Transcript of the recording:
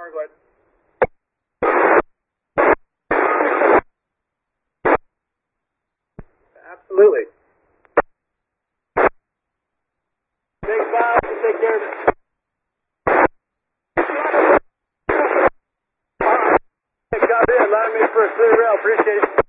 power, go ahead. Absolutely. Big Bob, you take care of it. Got in, allowing me for a clear rail. Appreciate it.